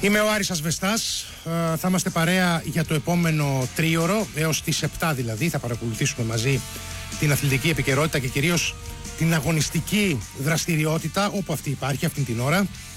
Είμαι ο Άρης Ασβεστάς, θα είμαστε παρέα για το επόμενο τρίωρο, έως τις 7 δηλαδή, θα παρακολουθήσουμε μαζί την αθλητική επικαιρότητα και κυρίως την αγωνιστική δραστηριότητα, όπου αυτή υπάρχει αυτή την ώρα.